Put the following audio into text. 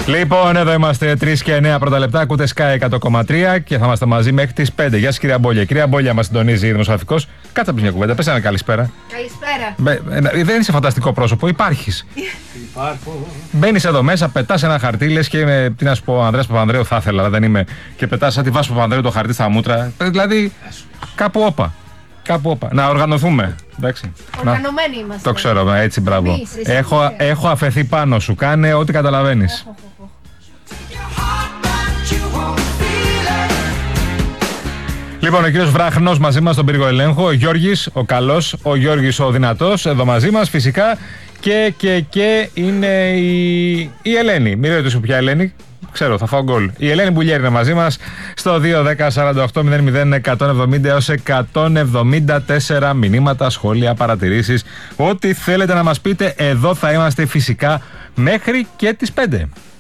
Λοιπόν, εδώ είμαστε 3 και 9 πρώτα λεπτά. Ακούτε Sky 100,3 και θα είμαστε μαζί μέχρι τις 5. Γεια σας, κυρία Μπόλια. Κυρία Μπόλια, μας συντονίζει δημοσιογραφικός. Κάτσε από μια κουβέντα. Πες ένα καλησπέρα. Καλησπέρα. Δεν είσαι φανταστικό πρόσωπο, υπάρχεις. Υπάρχω. Μπαίνεις εδώ μέσα, πετάς ένα χαρτί, λες και είμαι, τι να σου πω, ο Ανδρέας Παπανδρέου θα ήθελα, αλλά δεν είμαι. Και πετάς σαν τη Βάσο Παπανδρέου το χαρτί στα μούτρα. Δηλαδή, κάπου όπα. Κάπου όπα. Να οργανωθούμε. Εντάξει. Οργανωμένοι είμαστε. Το ξέρω, έτσι, μπράβο. Εμείς, εσύ, Έχω αφαιθεί πάνω σου. Κάνε ό,τι καταλαβαίνεις. Λοιπόν, ο κύριος Βράχνος μαζί μας στον πύργο ελέγχου, ο Γιώργης, ο καλός, ο Γιώργης ο δυνατός, εδώ μαζί μας φυσικά και είναι η Ελένη. Μην ρωτήσω ποια Ελένη, ξέρω, θα φάω γκολ. Η Ελένη Μπουλιέρη είναι μαζί μας στο 2-10-48-00-170 έως 174 μηνύματα, σχόλια, παρατηρήσεις, ό,τι θέλετε να μας πείτε, εδώ θα είμαστε φυσικά μέχρι και τις 5.